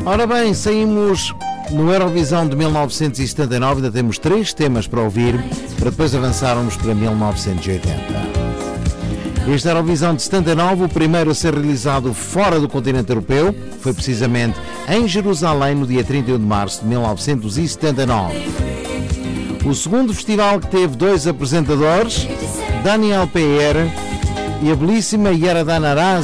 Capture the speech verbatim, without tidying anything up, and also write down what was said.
Ora bem, saímos no Eurovisão de mil novecentos e setenta e nove, ainda temos três temas para ouvir, para depois avançarmos para mil novecentos e oitenta. Este Eurovisão de setenta e nove, o primeiro a ser realizado fora do continente europeu, foi precisamente em Jerusalém no dia trinta e um de março de mil novecentos e setenta e nove. O segundo festival que teve dois apresentadores, Daniel Pereira e a belíssima Yara Danarás,